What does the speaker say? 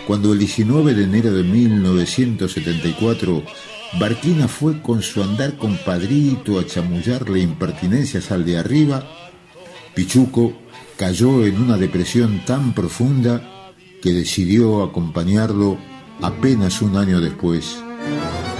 Cuando el 19 de enero de 1974 Barquina fue con su andar compadrito a chamullarle impertinencias al de arriba, Pichuco cayó en una depresión tan profunda que decidió acompañarlo apenas un año después.